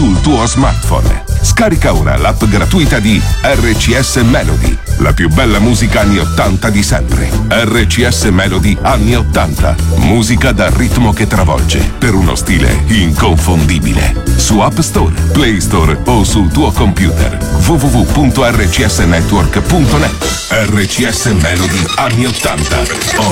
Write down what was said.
sul tuo smartphone. Scarica ora l'app gratuita di RCS Melody, la più bella musica anni 80 di sempre. RCS Melody anni 80, musica dal ritmo che travolge, per uno stile inconfondibile. Su App Store, Play Store o sul tuo computer. www.rcsnetwork.net. RCS Melody anni 80,